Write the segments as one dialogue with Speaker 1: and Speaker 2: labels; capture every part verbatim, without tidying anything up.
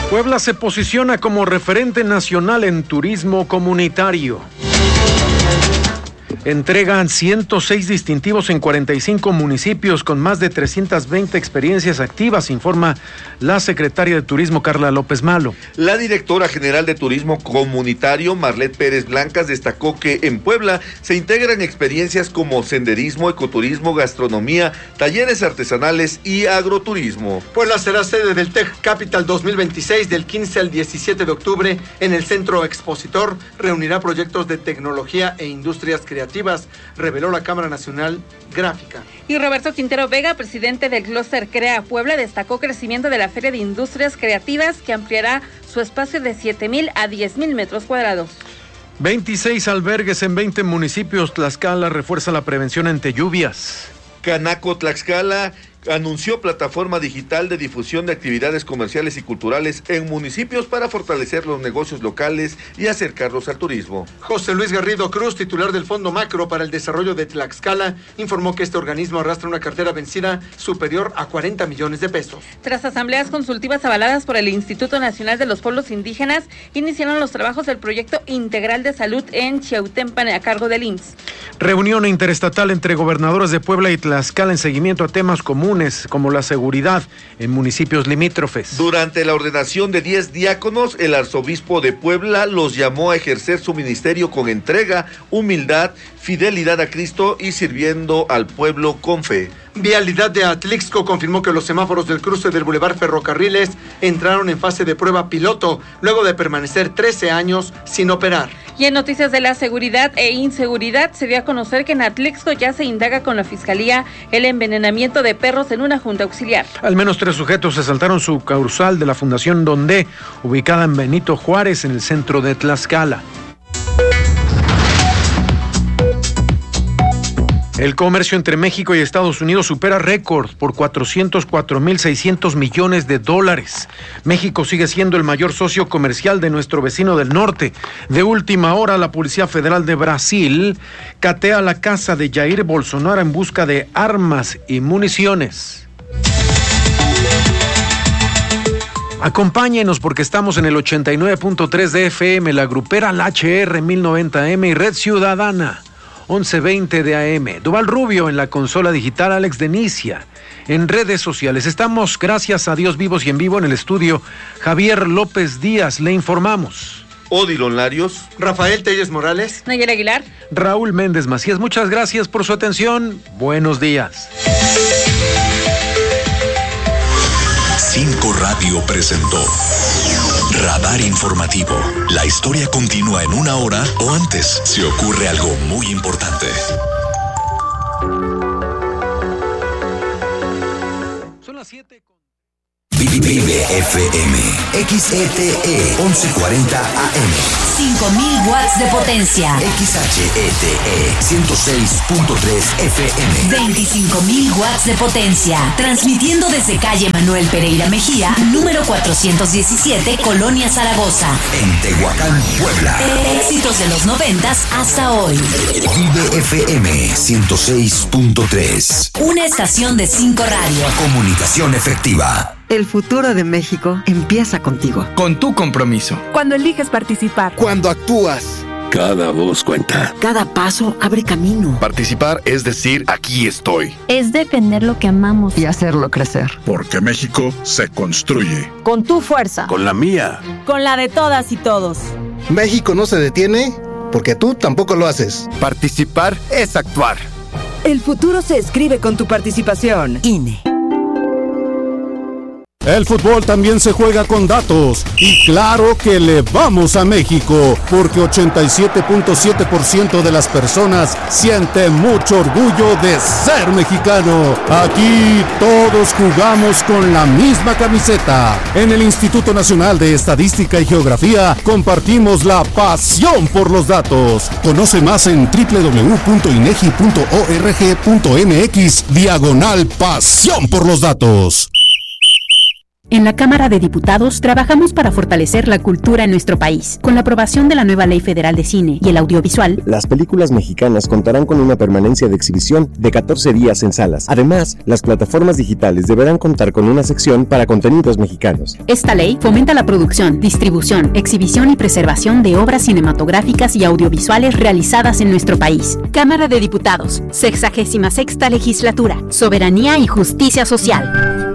Speaker 1: Puebla se posiciona como referente nacional en turismo comunitario. Entregan ciento seis distintivos en cuarenta y cinco municipios con más de trescientas veinte experiencias activas, informa la secretaria de Turismo Carla López Malo.
Speaker 2: La directora general de Turismo Comunitario, Marlet Pérez Blancas, destacó que en Puebla se integran experiencias como senderismo, ecoturismo, gastronomía, talleres artesanales y agroturismo.
Speaker 3: Puebla será sede del Tech Capital dos mil veintiséis del quince al diecisiete de octubre en el Centro Expositor. Reunirá proyectos de tecnología e industrias creativas, reveló la Cámara Nacional Gráfica.
Speaker 4: Y Roberto Quintero Vega, presidente del Clúster Crea Puebla, destacó crecimiento de la Feria de Industrias Creativas, que ampliará su espacio de siete mil a diez mil metros cuadrados.
Speaker 1: veintiséis albergues en veinte municipios. Tlaxcala refuerza la prevención ante lluvias.
Speaker 2: Canaco Tlaxcala anunció plataforma digital de difusión de actividades comerciales y culturales en municipios para fortalecer los negocios locales y acercarlos al turismo.
Speaker 3: José Luis Garrido Cruz, titular del Fondo Macro para el Desarrollo de Tlaxcala, informó que este organismo arrastra una cartera vencida superior a cuarenta millones de pesos.
Speaker 4: Tras asambleas consultivas avaladas por el Instituto Nacional de los Pueblos Indígenas, iniciaron los trabajos del Proyecto Integral de Salud en Chiautempan a cargo del I M S S.
Speaker 1: Reunión interestatal entre gobernadores de Puebla y Tlaxcala en seguimiento a temas comunes como la seguridad en municipios limítrofes.
Speaker 2: Durante la ordenación de diez diáconos, el arzobispo de Puebla los llamó a ejercer su ministerio con entrega, humildad, fidelidad a Cristo y sirviendo al pueblo con fe.
Speaker 3: Vialidad de Atlixco confirmó que los semáforos del cruce del Boulevard Ferrocarriles entraron en fase de prueba piloto, luego de permanecer trece años sin operar.
Speaker 4: Y en noticias de la seguridad e inseguridad, se dio a conocer que en Atlixco ya se indaga con la Fiscalía el envenenamiento de perros en una junta auxiliar.
Speaker 1: Al menos tres sujetos se saltaron su causal de la Fundación Donde, ubicada en Benito Juárez, en el centro de Tlaxcala. El comercio entre México y Estados Unidos supera récord por cuatrocientos cuatro mil seiscientos millones de dólares. México sigue siendo el mayor socio comercial de nuestro vecino del norte. De última hora, la Policía Federal de Brasil catea la casa de Jair Bolsonaro en busca de armas y municiones. Acompáñenos porque estamos en el ochenta y nueve punto tres de F M, la grupera la H R mil noventa M y Red Ciudadana once veinte de A M. Duval Rubio en la consola digital, Alex Denicia en redes sociales. Estamos, gracias a Dios, vivos y en vivo en el estudio. Javier López Díaz, le informamos.
Speaker 2: Odilon Larios,
Speaker 3: Rafael Telles Morales,
Speaker 4: Nayera Aguilar,
Speaker 1: Raúl Méndez Macías. Muchas gracias por su atención. Buenos días.
Speaker 5: Cinco Radio presentó Radar Informativo. La historia continúa en una hora o antes si ocurre algo muy importante.
Speaker 1: Son las siete.
Speaker 5: Vive F M, X E T E once cuarenta A M.
Speaker 6: cinco mil watts de potencia.
Speaker 5: X H E T E ciento seis punto tres F M.
Speaker 6: veinticinco mil watts de potencia. Transmitiendo desde calle Manuel Pereira Mejía, número cuatrocientos diecisiete, Colonia Zaragoza.
Speaker 5: En Tehuacán, Puebla.
Speaker 6: Éxitos de los noventas hasta hoy.
Speaker 5: Vive F M ciento seis punto tres.
Speaker 6: Una estación de cinco Radio.
Speaker 5: Comunicación efectiva.
Speaker 7: El futuro de México empieza contigo.
Speaker 8: Con tu compromiso.
Speaker 9: Cuando eliges participar.
Speaker 10: Cuando actúas.
Speaker 11: Cada voz cuenta.
Speaker 7: Cada paso abre camino.
Speaker 11: Participar es decir, aquí estoy.
Speaker 12: Es defender lo que amamos.
Speaker 7: Y hacerlo crecer.
Speaker 11: Porque México se construye.
Speaker 9: Con tu fuerza.
Speaker 11: Con la mía.
Speaker 9: Con la de todas y todos.
Speaker 10: México no se detiene porque tú tampoco lo haces.
Speaker 8: Participar es actuar.
Speaker 9: El futuro se escribe con tu participación.
Speaker 7: I N E.
Speaker 13: El fútbol también se juega con datos y claro que le vamos a México porque ochenta y siete punto siete por ciento de las personas siente mucho orgullo de ser mexicano. Aquí todos jugamos con la misma camiseta. En el Instituto Nacional de Estadística y Geografía compartimos la pasión por los datos. Conoce más en doble u doble u doble u punto inegi punto org punto m x diagonal pasión por los datos.
Speaker 14: En la Cámara de Diputados trabajamos para fortalecer la cultura en nuestro país. Con la aprobación de la nueva Ley Federal de Cine y el Audiovisual,
Speaker 15: las películas mexicanas contarán con una permanencia de exhibición de catorce días en salas. Además, las plataformas digitales deberán contar con una sección para contenidos mexicanos.
Speaker 14: Esta ley fomenta la producción, distribución, exhibición y preservación de obras cinematográficas y audiovisuales realizadas en nuestro país. Cámara de Diputados, sexagésima sexta Legislatura, Soberanía y Justicia Social.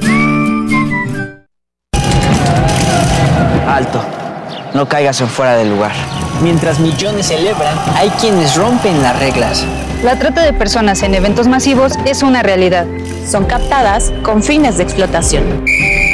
Speaker 16: Alto, no caigas en fuera del lugar. Mientras millones celebran, hay quienes rompen las reglas.
Speaker 17: La trata de personas en eventos masivos es una realidad.
Speaker 18: Son captadas con fines de explotación.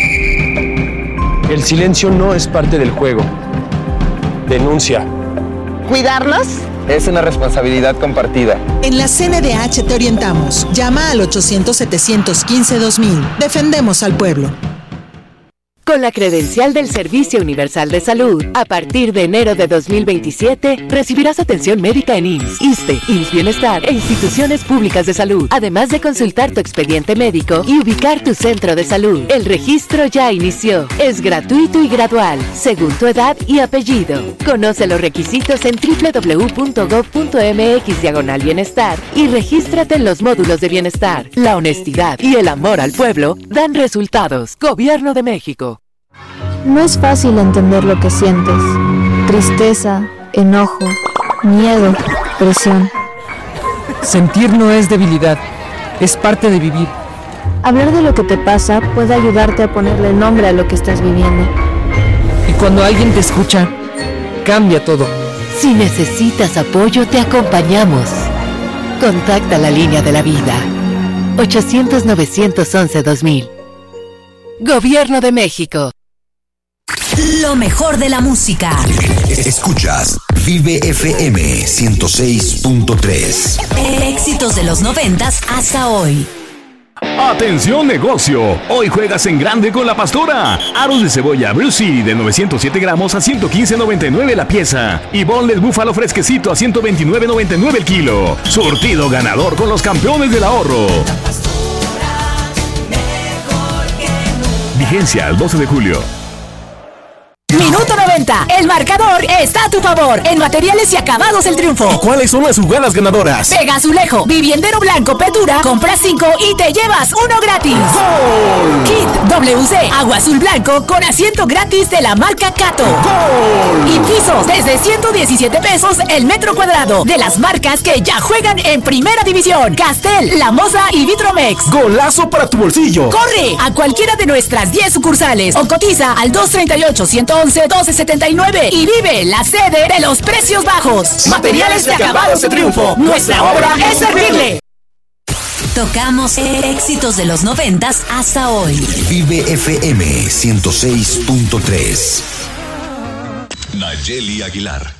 Speaker 19: El silencio no es parte del juego. Denuncia.
Speaker 18: ¿Cuidarlos?
Speaker 19: Es una responsabilidad compartida.
Speaker 20: En la C N D H te orientamos. Llama al ochocientos, setecientos quince, dos mil. Defendemos al pueblo.
Speaker 9: Con la credencial del Servicio Universal de Salud, a partir de enero de dos mil veintisiete, recibirás atención médica en I M S S, ISSSTE, I M S S Bienestar e instituciones públicas de salud, además de consultar tu expediente médico y ubicar tu centro de salud. El registro ya inició. Es gratuito y gradual, según tu edad y apellido. Conoce los requisitos en doble u doble u doble u punto gob punto eme equis diagonal bienestar y regístrate en los módulos de bienestar. La honestidad y el amor al pueblo dan resultados. Gobierno de México.
Speaker 12: No es fácil entender lo que sientes. Tristeza, enojo, miedo, presión.
Speaker 21: Sentir no es debilidad, es parte de vivir.
Speaker 12: Hablar de lo que te pasa puede ayudarte a ponerle nombre a lo que estás viviendo.
Speaker 21: Y cuando alguien te escucha, cambia todo.
Speaker 9: Si necesitas apoyo, te acompañamos. Contacta la línea de la vida. ochocientos, novecientos once, dos mil. Gobierno de México.
Speaker 6: Lo mejor de la música.
Speaker 5: Escuchas Vive F M ciento seis punto tres.
Speaker 6: Éxitos de los noventas hasta hoy.
Speaker 22: ¡Atención negocio! Hoy juegas en grande con La Pastora. Aros de cebolla Brucey de novecientos siete gramos a ciento quince noventa y nueve la pieza. Y boneless búfalo fresquecito a ciento veintinueve noventa y nueve el kilo. Surtido ganador con los campeones del ahorro. Vigencia al doce de julio.
Speaker 6: Minuto noventa. El marcador está a tu favor. En Materiales y Acabados El Triunfo.
Speaker 22: ¿Y cuáles son las jugadas ganadoras?
Speaker 6: Pega Azulejo, Viviendero Blanco, Petura. Compra cinco y te llevas uno gratis.
Speaker 22: ¡Gol!
Speaker 6: Kit W C, Agua Azul Blanco con asiento gratis de la marca Cato.
Speaker 22: ¡Gol!
Speaker 6: Y pisos desde ciento diecisiete pesos el metro cuadrado de las marcas que ya juegan en Primera División. Castel, La Moza y Vitromex.
Speaker 22: ¡Golazo para tu bolsillo!
Speaker 6: Corre a cualquiera de nuestras diez sucursales o cotiza al dos treinta y ocho, ciento once, doce setenta y nueve y vive la sede de los precios bajos. Materiales de Acabados de Triunfo. Nuestra obra es servirle.
Speaker 23: Tocamos éxitos de los noventas hasta hoy.
Speaker 5: Vive F M ciento seis punto tres. Nayeli Aguilar.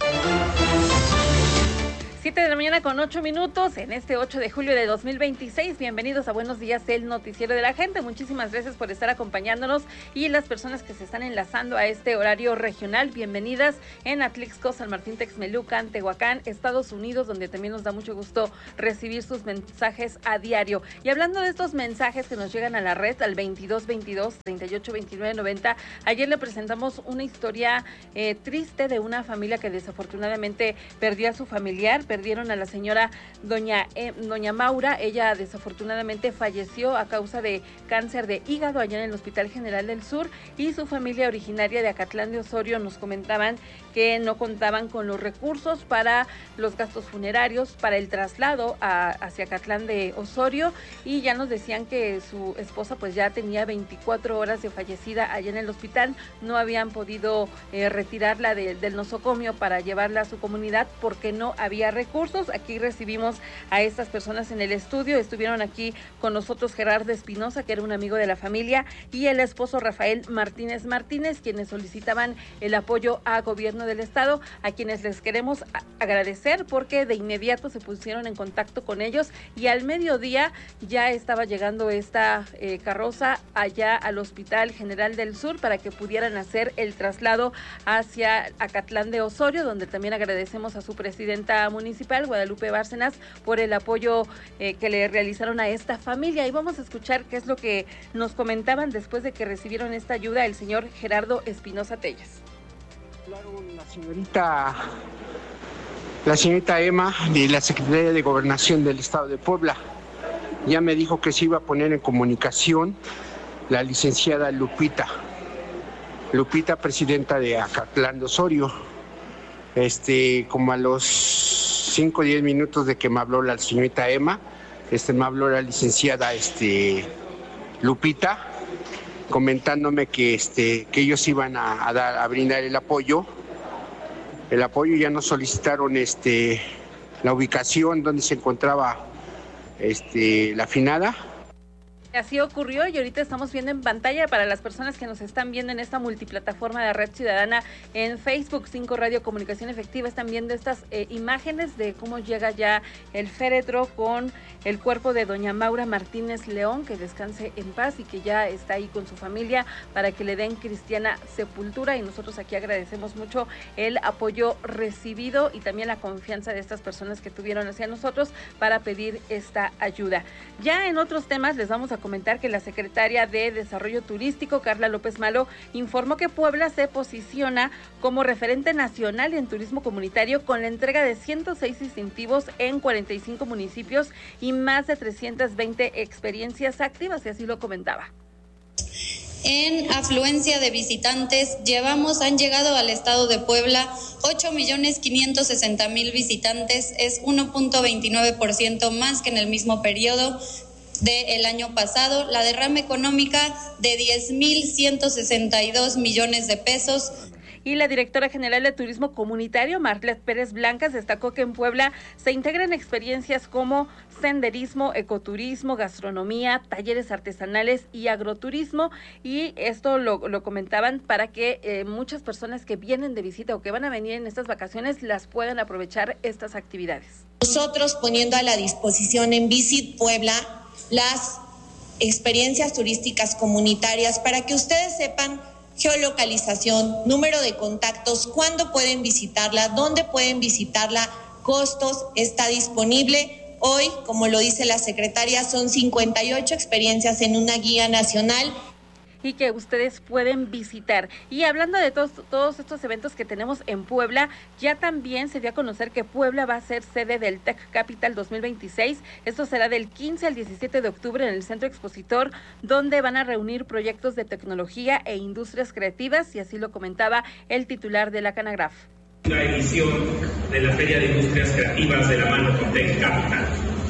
Speaker 4: siete de la mañana con ocho minutos en este ocho de julio de dos mil veintiséis. Bienvenidos a Buenos Días, el noticiero de la gente. Muchísimas gracias por estar acompañándonos y las personas que se están enlazando a este horario regional. Bienvenidas en Atlixco, San Martín Texmelucan, Tehuacán, Estados Unidos, donde también nos da mucho gusto recibir sus mensajes a diario. Y hablando de estos mensajes que nos llegan a la red al veintidós veintidós, treinta y ocho veintinueve noventa, ayer le presentamos una historia eh, triste de una familia que desafortunadamente perdió a su familiar. Perdieron a la señora doña, eh, doña Maura. Ella desafortunadamente falleció a causa de cáncer de hígado allá en el Hospital General del Sur, y su familia originaria de Acatlán de Osorio nos comentaban que no contaban con los recursos para los gastos funerarios, para el traslado a, hacia Acatlán de Osorio, y ya nos decían que su esposa pues ya tenía veinticuatro horas de fallecida allá en el hospital. No habían podido eh, retirarla de, del nosocomio para llevarla a su comunidad porque no había recursos. Aquí recibimos a estas personas en el estudio. Estuvieron aquí con nosotros Gerardo Espinosa, que era un amigo de la familia, y el esposo Rafael Martínez Martínez, quienes solicitaban el apoyo a gobierno del estado, a quienes les queremos agradecer porque de inmediato se pusieron en contacto con ellos, y al mediodía ya estaba llegando esta eh, carroza allá al Hospital General del Sur para que pudieran hacer el traslado hacia Acatlán de Osorio, donde también agradecemos a su presidenta municipal, municipal, Guadalupe Bárcenas, por el apoyo eh, que le realizaron a esta familia. Y vamos a escuchar qué es lo que nos comentaban después de que recibieron esta ayuda el señor Gerardo Espinosa Tellas.
Speaker 1: La señorita, la señorita Emma de la Secretaría de Gobernación del Estado de Puebla ya me dijo que se iba a poner en comunicación la licenciada Lupita, Lupita, presidenta de Acatlán de Osorio. Este, como a los cinco o diez minutos de que me habló la señorita Emma, este, me habló la licenciada este, Lupita, comentándome que, este, que ellos iban a, a, dar, a brindar el apoyo. El apoyo ya nos solicitaron este, la ubicación donde se encontraba este, la finada.
Speaker 4: Así ocurrió y ahorita estamos viendo en pantalla para las personas que nos están viendo en esta multiplataforma de Red Ciudadana en Facebook, cinco Radio Comunicación Efectiva, están viendo estas eh, imágenes de cómo llega ya el féretro con el cuerpo de doña Maura Martínez León, que descanse en paz y que ya está ahí con su familia para que le den cristiana sepultura, y nosotros aquí agradecemos mucho el apoyo recibido y también la confianza de estas personas que tuvieron hacia nosotros para pedir esta ayuda. Ya en otros temas les vamos a comentar que la secretaria de Desarrollo Turístico, Carla López Malo, informó que Puebla se posiciona como referente nacional en turismo comunitario con la entrega de ciento seis distintivos en cuarenta y cinco municipios y más de trescientas veinte experiencias activas, y así lo comentaba.
Speaker 2: En afluencia de visitantes, llevamos, han llegado al estado de Puebla ocho millones quinientos sesenta mil visitantes, es uno punto veintinueve por ciento más que en el mismo periodo del año pasado. La derrama económica de diez mil ciento sesenta y dos millones de pesos.
Speaker 4: Y la directora general de Turismo Comunitario, Marlet Pérez Blancas, destacó que en Puebla se integran experiencias como senderismo, ecoturismo, gastronomía, talleres artesanales y agroturismo, y esto lo, lo comentaban para que eh, muchas personas que vienen de visita o que van a venir en estas vacaciones las puedan aprovechar estas actividades.
Speaker 3: Nosotros poniendo a la disposición en Visit Puebla las experiencias turísticas comunitarias para que ustedes sepan geolocalización, número de contactos, cuándo pueden visitarla, dónde pueden visitarla, costos, está disponible. Hoy, como lo dice la secretaria, son cincuenta y ocho experiencias en una guía nacional
Speaker 4: y que ustedes pueden visitar. Y hablando de todos, todos estos eventos que tenemos en Puebla, ya también se dio a conocer que Puebla va a ser sede del Tech Capital dos mil veintiséis. Esto será del quince al diecisiete de octubre en el Centro Expositor, donde van a reunir proyectos de tecnología e industrias creativas, y así lo comentaba el titular de la Canagraf.
Speaker 24: Una edición de la Feria de Industrias Creativas de la mano con Tech Capital.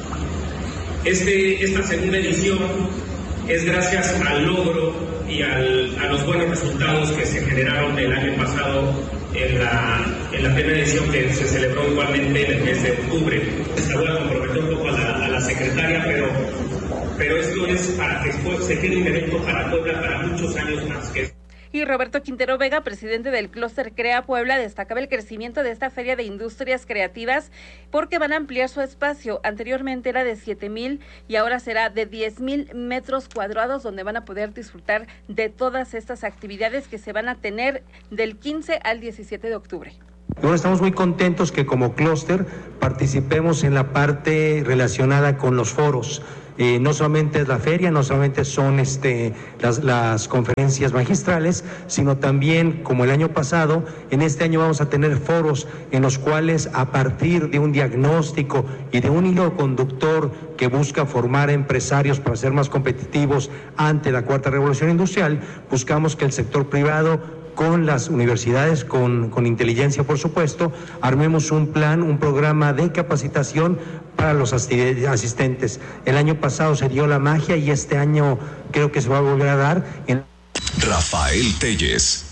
Speaker 24: Este, esta segunda edición es gracias al logro y al, a los buenos resultados que se generaron el año pasado en la, en la primera edición que se celebró igualmente en el mes de octubre. Esta voy a comprometer un poco a la, a la secretaria, pero, pero esto es para que se quede un evento para Puebla para muchos años más. Que
Speaker 4: Y Roberto Quintero Vega, presidente del Clúster Crea Puebla, destacaba el crecimiento de esta feria de industrias creativas porque van a ampliar su espacio. Anteriormente era de siete mil y ahora será de diez mil metros cuadrados, donde van a poder disfrutar de todas estas actividades que se van a tener del quince al diecisiete de octubre.
Speaker 25: Bueno, estamos muy contentos que como clúster participemos en la parte relacionada con los foros. Eh, no solamente es la feria, no solamente son este, las, las conferencias magistrales, sino también, como el año pasado, en este año vamos a tener foros en los cuales, a partir de un diagnóstico y de un hilo conductor que busca formar empresarios para ser más competitivos ante la cuarta revolución industrial, buscamos que el sector privado, con las universidades, con, con inteligencia por supuesto, armemos un plan, un programa de capacitación para los asistentes. El año pasado se dio la magia y este año creo que se va a volver a dar. En...
Speaker 5: Rafael Telles.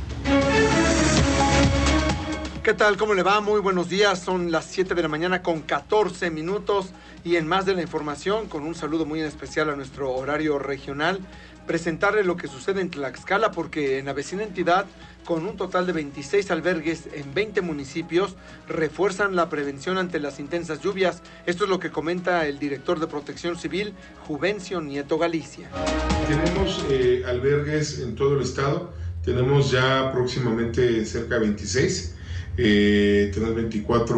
Speaker 26: ¿Qué tal? ¿Cómo le va? Muy buenos días. Son las siete de la mañana con catorce minutos y en más de la información, con un saludo muy especial a nuestro horario regional, presentarle lo que sucede en Tlaxcala, porque en la vecina entidad, con un total de veintiséis albergues en veinte municipios, refuerzan la prevención ante las intensas lluvias. Esto es lo que comenta el director de Protección Civil, Juvencio Nieto Galicia.
Speaker 27: Tenemos eh, albergues en todo el estado, tenemos ya próximamente cerca de veintiséis, eh, tenemos veinticuatro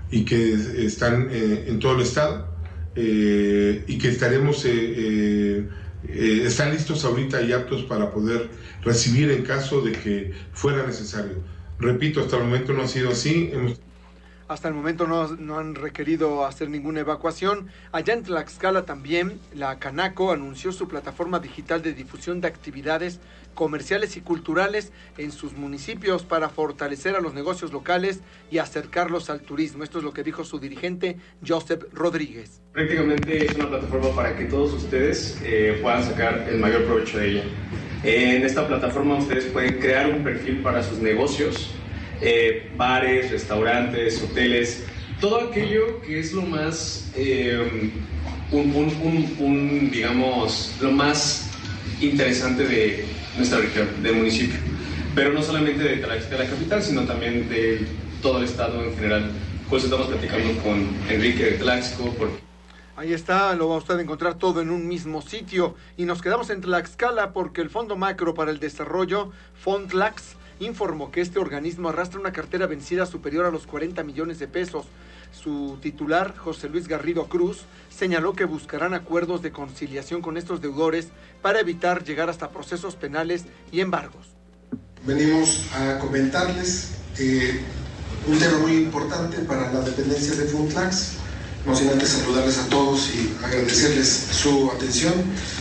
Speaker 27: y que están eh, en todo el estado eh, y que estaremos, eh, eh, eh, están listos ahorita y aptos para poder recibir en caso de que fuera necesario. Repito, hasta el momento no ha sido así. Hemos...
Speaker 26: Hasta el momento no, no han requerido hacer ninguna evacuación. Allá en Tlaxcala también, la Canaco anunció su plataforma digital de difusión de actividades comerciales y culturales en sus municipios para fortalecer a los negocios locales y acercarlos al turismo. Esto es lo que dijo su dirigente, Joseph Rodríguez.
Speaker 7: Prácticamente es una plataforma para que todos ustedes eh, puedan sacar el mayor provecho de ella. En esta plataforma ustedes pueden crear un perfil para sus negocios, eh, bares, restaurantes, hoteles, todo aquello que es lo más, eh, un, un, un, un, digamos, lo más interesante de nuestra región, del municipio. Pero no solamente de Tlaxcala capital, sino también de todo el estado en general. Pues estamos platicando con Enrique de Tlaxco, porque...
Speaker 26: Ahí está, lo va a usted a encontrar todo en un mismo sitio. Y nos quedamos en Tlaxcala porque el Fondo Macro para el Desarrollo, Fondlax, informó que este organismo arrastra una cartera vencida superior a los cuarenta millones de pesos. Su titular, José Luis Garrido Cruz, señaló que buscarán acuerdos de conciliación con estos deudores para evitar llegar hasta procesos penales y embargos.
Speaker 8: Venimos a comentarles eh, un tema muy importante para la dependencia de Fondlax. No sin antes saludarles a todos y agradecerles su atención.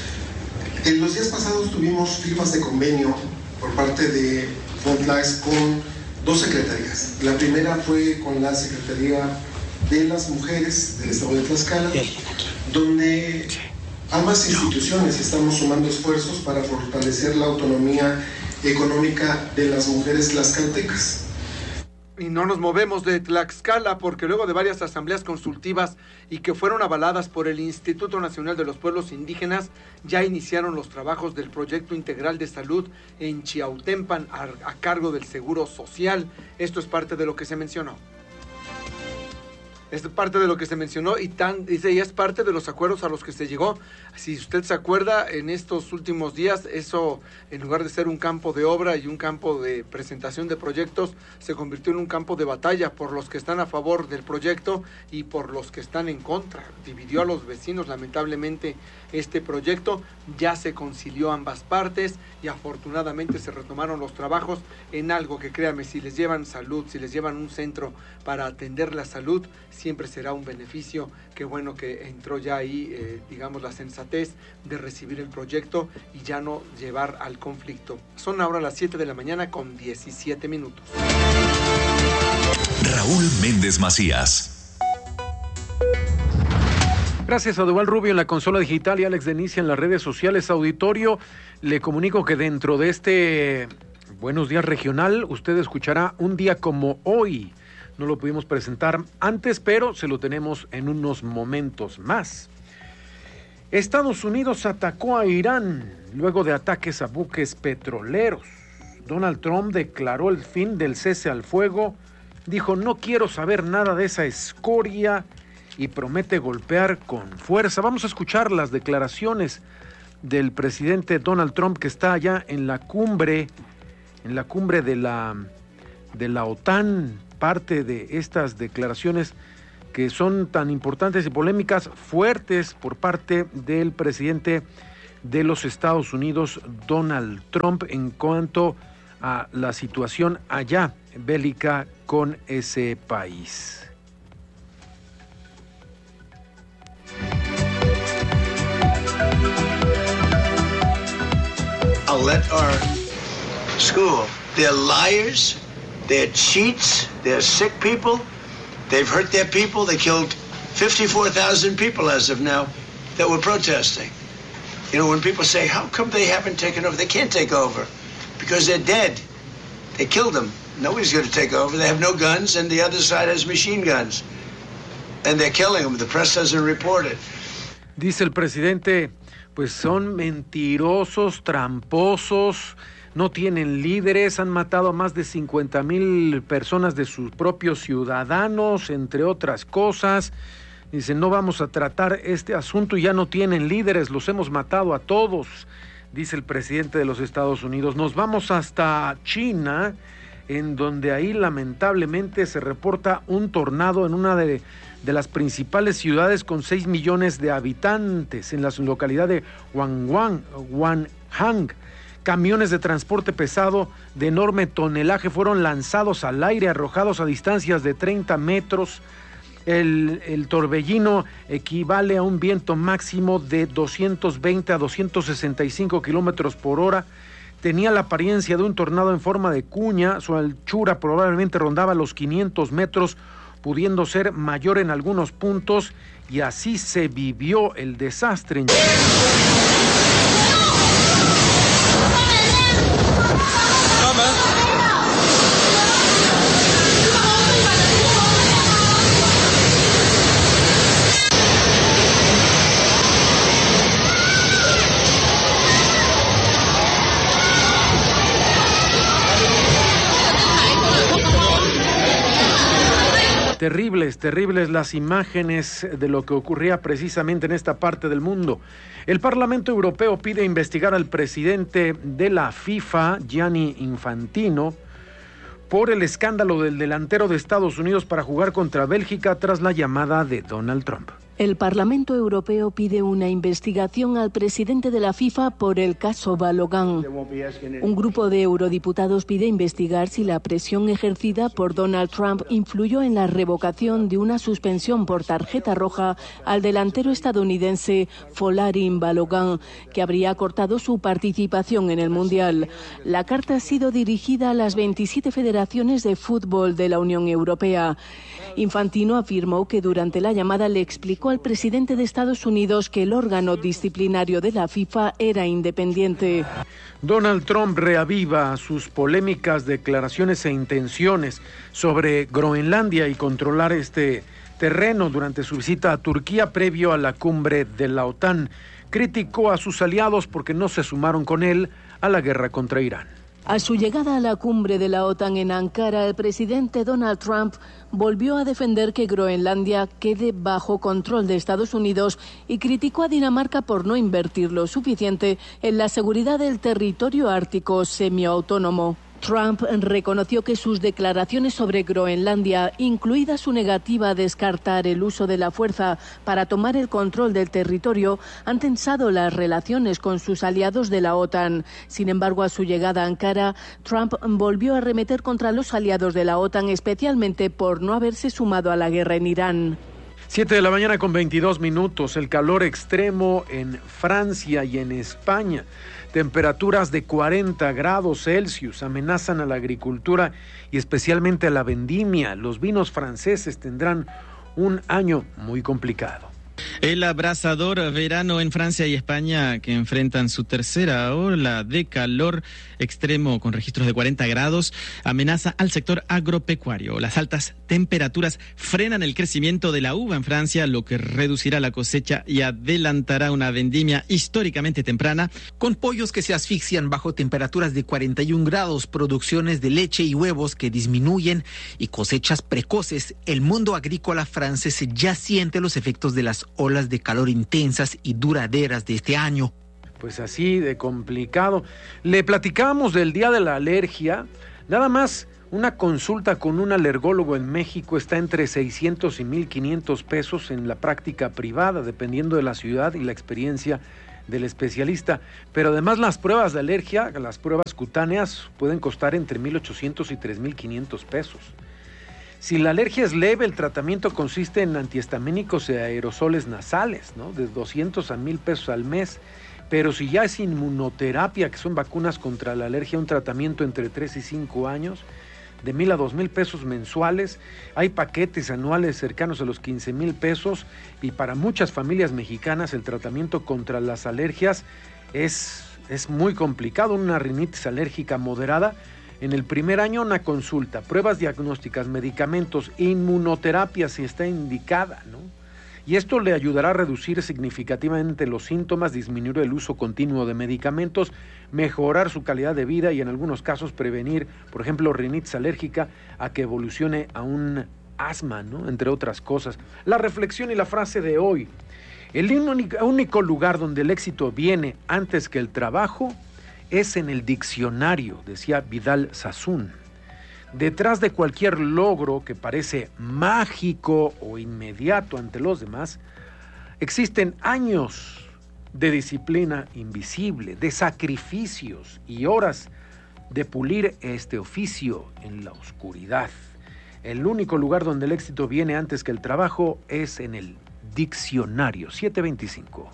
Speaker 8: En los días pasados tuvimos firmas de convenio por parte de Fondlax con dos secretarías. La primera fue con la Secretaría de las Mujeres del Estado de Tlaxcala, donde ambas instituciones estamos sumando esfuerzos para fortalecer la autonomía económica de las mujeres tlaxcaltecas.
Speaker 26: Y no nos movemos de Tlaxcala porque luego de varias asambleas consultivas y que fueron avaladas por el Instituto Nacional de los Pueblos Indígenas, ya iniciaron los trabajos del Proyecto Integral de Salud en Chiautempan a, a cargo del Seguro Social. Esto es parte de lo que se mencionó. Es parte de lo que se mencionó y tan, dice, y es parte de los acuerdos a los que se llegó. Si usted se acuerda, en estos últimos días, eso, en lugar de ser un campo de obra y un campo de presentación de proyectos, se convirtió en un campo de batalla por los que están a favor del proyecto y por los que están en contra. Dividió a los vecinos, lamentablemente, este proyecto. Ya se concilió ambas partes y afortunadamente se retomaron los trabajos en algo que, créanme, si les llevan salud, si les llevan un centro para atender la salud, siempre será un beneficio. Qué bueno que entró ya ahí, eh, digamos, la sensatez de recibir el proyecto y ya no llevar al conflicto. Son ahora las siete de la mañana con diecisiete minutos.
Speaker 5: Raúl Méndez Macías.
Speaker 10: Gracias a Duval Rubio en la consola digital y Alex Denicia en las redes sociales. Auditorio, le comunico que dentro de este Buenos Días Regional, usted escuchará un día como hoy. No lo pudimos presentar antes, pero se lo tenemos en unos momentos más. Estados Unidos atacó a Irán luego de ataques a buques petroleros. Donald Trump declaró el fin del cese al fuego, dijo no quiero saber nada de esa escoria y promete golpear con fuerza. Vamos a escuchar las declaraciones del presidente Donald Trump, que está allá en la cumbre, en la cumbre de la, de la OTAN. Parte de estas declaraciones que son tan importantes y polémicas, fuertes por parte del presidente de los Estados Unidos, Donald Trump, en cuanto a la situación allá bélica con ese país.
Speaker 11: I'll let our school, they're liars. They're cheats, they're sick people, they've hurt their people, they killed fifty-four thousand people as of now that were protesting. You know, when people say, how come they haven't taken over? They can't take over because they're dead. They killed them. Nobody's going to take over. They have no guns and the other side has machine guns. And they're killing them. The press doesn't report it.
Speaker 10: Dice el presidente, pues son mentirosos, tramposos, no tienen líderes, han matado a más de cincuenta mil personas de sus propios ciudadanos, entre otras cosas. Dicen, no vamos a tratar este asunto y ya no tienen líderes, los hemos matado a todos, dice el presidente de los Estados Unidos. Nos vamos hasta China, en donde ahí lamentablemente se reporta un tornado en una de, de las principales ciudades con seis millones de habitantes, en la localidad de Wanhang, Wanhang. Camiones de transporte pesado de enorme tonelaje fueron lanzados al aire, arrojados a distancias de treinta metros. El, el torbellino equivale a un viento máximo de doscientos veinte a doscientos sesenta y cinco kilómetros por hora. Tenía la apariencia de un tornado en forma de cuña, su anchura probablemente rondaba los quinientos metros, pudiendo ser mayor en algunos puntos, y así se vivió el desastre. Terribles, terribles las imágenes de lo que ocurría precisamente en esta parte del mundo. El Parlamento Europeo pide investigar al presidente de la FIFA, Gianni Infantino, por el escándalo del delantero de Estados Unidos para jugar contra Bélgica tras la llamada de Donald Trump.
Speaker 13: El Parlamento Europeo pide una investigación al presidente de la FIFA por el caso Balogun. Un grupo de eurodiputados pide investigar si la presión ejercida por Donald Trump influyó en la revocación de una suspensión por tarjeta roja al delantero estadounidense Folarin Balogun, que habría cortado su participación en el Mundial. La carta ha sido dirigida a las veintisiete federaciones de fútbol de la Unión Europea. Infantino afirmó que durante la llamada le explicó al presidente de Estados Unidos que el órgano disciplinario de la FIFA era independiente.
Speaker 10: Donald Trump reaviva sus polémicas declaraciones e intenciones sobre Groenlandia y controlar este terreno durante su visita a Turquía previo a la cumbre de la OTAN. Criticó a sus aliados porque no se sumaron con él a la guerra contra Irán.
Speaker 13: A su llegada a la cumbre de la OTAN en Ankara, el presidente Donald Trump volvió a defender que Groenlandia quede bajo control de Estados Unidos y criticó a Dinamarca por no invertir lo suficiente en la seguridad del territorio ártico semiautónomo. Trump reconoció que sus declaraciones sobre Groenlandia, incluida su negativa a descartar el uso de la fuerza para tomar el control del territorio, han tensado las relaciones con sus aliados de la OTAN. Sin embargo, a su llegada a Ankara, Trump volvió a arremeter contra los aliados de la OTAN, especialmente por no haberse sumado a la guerra en Irán.
Speaker 10: Siete de la mañana con veintidós minutos, el calor extremo en Francia y en España. Temperaturas de cuarenta grados Celsius amenazan a la agricultura y especialmente a la vendimia. Los vinos franceses tendrán un año muy complicado.
Speaker 14: El abrasador verano en Francia y España, que enfrentan su tercera ola de calor extremo con registros de cuarenta grados, amenaza al sector agropecuario. Las altas temperaturas frenan el crecimiento de la uva en Francia, lo que reducirá la cosecha y adelantará una vendimia históricamente temprana.
Speaker 15: Con pollos que se asfixian bajo temperaturas de cuarenta y un grados, producciones de leche y huevos que disminuyen y cosechas precoces, el mundo agrícola francés ya siente los efectos de las olas de calor intensas y duraderas de este año.
Speaker 10: Pues así de complicado. Le platicábamos del Día de la Alergia. Nada más una consulta con un alergólogo en México está entre seiscientos y mil quinientos pesos en la práctica privada, dependiendo de la ciudad y la experiencia del especialista. Pero además las pruebas de alergia, las pruebas cutáneas, pueden costar entre mil ochocientos y tres mil quinientos pesos. Si la alergia es leve, el tratamiento consiste en antihistamínicos y aerosoles nasales, ¿no? De doscientos a mil pesos al mes. Pero si ya es inmunoterapia, que son vacunas contra la alergia, un tratamiento entre tres y cinco años, de mil a dos mil pesos mensuales. Hay paquetes anuales cercanos a los quince mil pesos, y para muchas familias mexicanas el tratamiento contra las alergias es, es muy complicado. Una rinitis alérgica moderada, en el primer año una consulta, pruebas diagnósticas, medicamentos, inmunoterapia si está indicada, ¿no? Y esto le ayudará a reducir significativamente los síntomas, disminuir el uso continuo de medicamentos, mejorar su calidad de vida y en algunos casos prevenir, por ejemplo, rinitis alérgica a que evolucione a un asma, ¿no? Entre otras cosas. La reflexión y la frase de hoy: el único lugar donde el éxito viene antes que el trabajo es en el diccionario, decía Vidal Sassoon. Detrás de cualquier logro que parece mágico o inmediato ante los demás, existen años de disciplina invisible, de sacrificios y horas de pulir este oficio en la oscuridad. El único lugar donde el éxito viene antes que el trabajo es en el diccionario. siete veinticinco.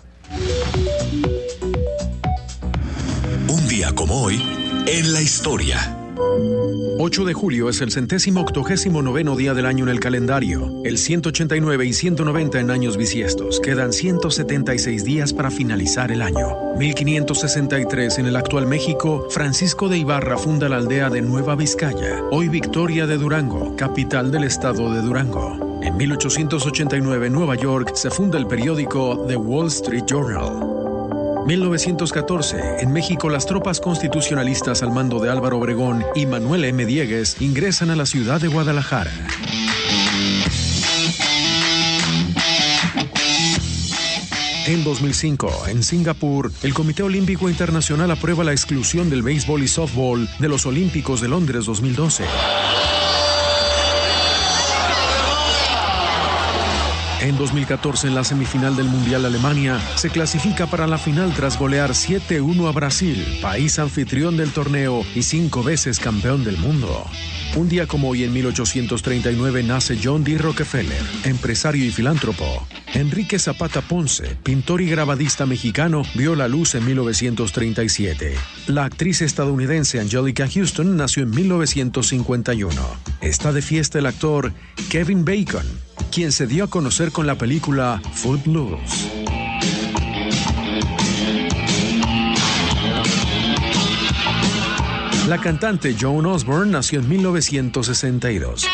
Speaker 5: Un día como hoy, en la historia.
Speaker 10: ocho de julio es el centésimo octogésimo noveno día del año en el calendario. El ciento ochenta y nueve y ciento noventa en años bisiestos. Quedan ciento setenta y seis días para finalizar el año. mil quinientos sesenta y tres en el actual México, Francisco de Ibarra funda la aldea de Nueva Vizcaya, hoy Victoria de Durango, capital del estado de Durango. En mil ochocientos ochenta y nueve en Nueva York se funda el periódico The Wall Street Journal. mil novecientos catorce, en México las tropas constitucionalistas al mando de Álvaro Obregón y Manuel M. Diegues ingresan a la ciudad de Guadalajara. En dos mil cinco, en Singapur, el Comité Olímpico Internacional aprueba la exclusión del béisbol y softball de los Olímpicos de Londres dos mil doce. En dos mil catorce, en la semifinal del Mundial, Alemania se clasifica para la final tras golear siete uno a Brasil, país anfitrión del torneo y cinco veces campeón del mundo. Un día como hoy, en mil ochocientos treinta y nueve, nace John D. Rockefeller, empresario y filántropo. Enrique Zapata Ponce, pintor y grabadista mexicano, vio la luz en mil novecientos treinta y siete. La actriz estadounidense Angelica Houston nació en mil novecientos cincuenta y uno. Está de fiesta el actor Kevin Bacon, quien se dio a conocer con la película Footloose. La cantante Joan Osborne nació en mil novecientos sesenta y dos.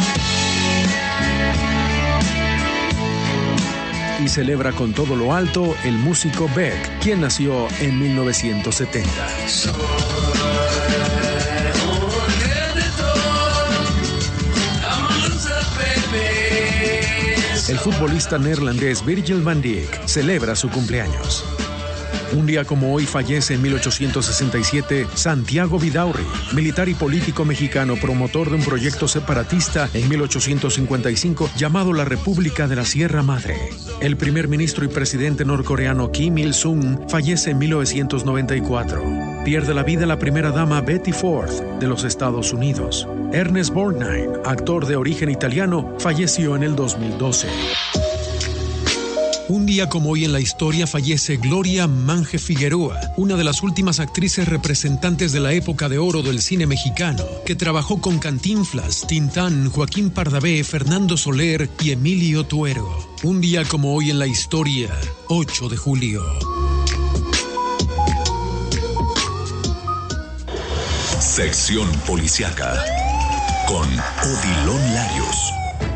Speaker 10: Y celebra con todo lo alto el músico Beck, quien nació en mil novecientos setenta. El futbolista neerlandés Virgil van Dijk celebra su cumpleaños. Un día como hoy fallece en mil ochocientos sesenta y siete Santiago Vidaurri, militar y político mexicano, promotor de un proyecto separatista en mil ochocientos cincuenta y cinco llamado la República de la Sierra Madre. El primer ministro y presidente norcoreano Kim Il-sung fallece en mil novecientos noventa y cuatro. Pierde la vida la primera dama Betty Ford de los Estados Unidos. Ernest Borgnine, actor de origen italiano, falleció en el dos mil doce. Un día como hoy en la historia fallece Gloria Mange Figueroa, una de las últimas actrices representantes de la época de oro del cine mexicano, que trabajó con Cantinflas, Tintán, Joaquín Pardavé, Fernando Soler y Emilio Tuero. Un día como hoy en la historia, ocho de julio.
Speaker 5: Sección Policiaca con Odilon Larios.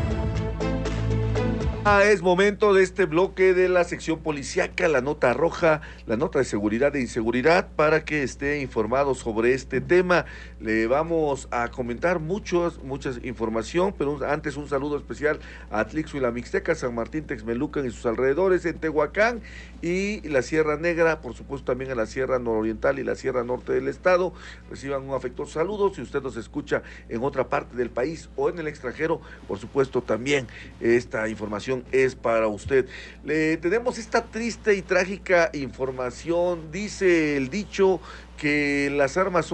Speaker 12: Ah, es momento de este bloque de la sección policiaca, la nota roja, la nota de seguridad e inseguridad, para que esté informado sobre este tema. Le vamos a comentar muchos, mucha información, pero antes un saludo especial a Atlixco y la Mixteca, San Martín, Texmelucan y sus alrededores, en Tehuacán y la Sierra Negra, por supuesto también a la Sierra Nororiental y la Sierra Norte del estado. Reciban un afectuoso saludo. Si usted nos escucha en otra parte del país o en el extranjero, por supuesto también esta información es para usted. Le tenemos esta triste y trágica información. Dice el dicho que las armas son